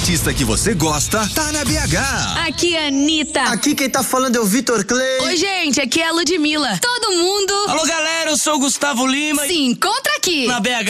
artista que você gosta tá na BH. Aqui é a Anitta. Aqui quem tá falando é o Vitor Clay. Oi, gente, aqui é a Ludmilla. Todo mundo... Alô, galera, eu sou o Gustavo Lima. Se encontra aqui. Na BH.